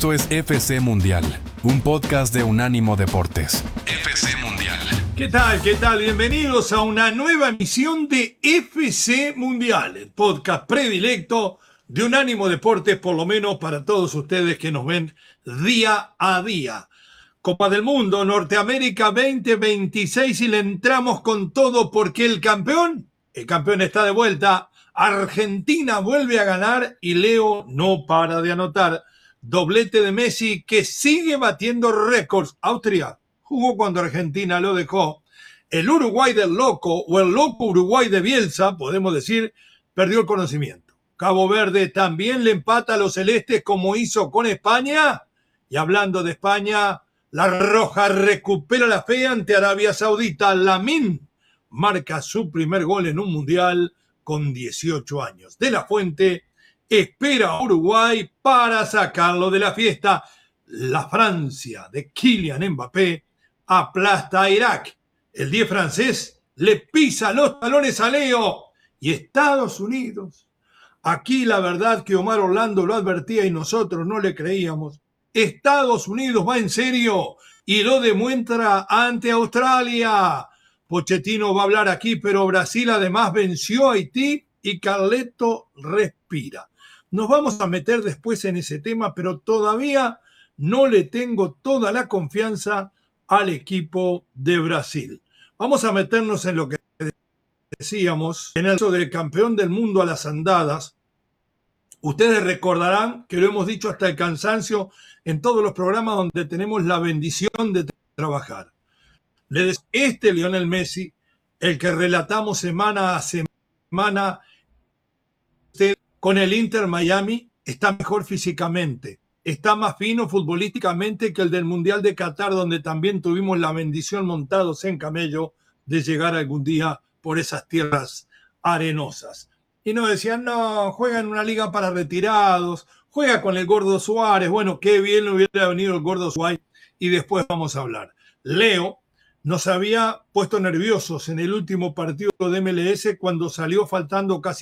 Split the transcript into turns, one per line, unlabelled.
Esto es FC Mundial, un podcast de Unánimo Deportes. FC Mundial.
¿Qué tal? ¿Qué tal? Bienvenidos a una nueva emisión de FC Mundial, el podcast predilecto de Unánimo Deportes, por lo menos para todos ustedes que nos ven día a día. Copa del Mundo, Norteamérica 2026 y le entramos con todo porque el campeón está de vuelta. Argentina vuelve a ganar y Leo no para de anotar. Doblete de Messi que sigue batiendo récords. Austria jugó cuando Argentina lo dejó. El Uruguay del loco o el loco Uruguay de Bielsa, podemos decir, perdió el conocimiento. Cabo Verde también le empata a los celestes como hizo con España. Y hablando de España, la Roja recupera la fe ante Arabia Saudita. Lamine marca su primer gol en un mundial con 18 años. De la Fuente espera a Uruguay para sacarlo de la fiesta. La Francia de Kylian Mbappé aplasta a Irak. El 10 francés le pisa los talones a Leo. Y Estados Unidos. Aquí la verdad que Omar Orlando lo advertía y nosotros no le creíamos. Estados Unidos va en serio y lo demuestra ante Australia. Pochettino va a hablar aquí, pero Brasil además venció a Haití y Carleto respira. Nos vamos a meter después en ese tema, pero todavía no le tengo toda la confianza al equipo de Brasil. Vamos a meternos en lo que decíamos, en el caso del campeón del mundo a las andadas. Ustedes recordarán que lo hemos dicho hasta el cansancio en todos los programas donde tenemos la bendición de trabajar. Lionel Messi, el que relatamos semana a semana, con el Inter Miami, está mejor físicamente, está más fino futbolísticamente que el del Mundial de Qatar, donde también tuvimos la bendición montados en camello de llegar algún día por esas tierras arenosas. Y nos decían, no, juega en una liga para retirados, juega con el Gordo Suárez. Bueno, qué bien le hubiera venido el Gordo Suárez y después vamos a hablar. Leo nos había puesto nerviosos en el último partido de MLS cuando salió faltando casi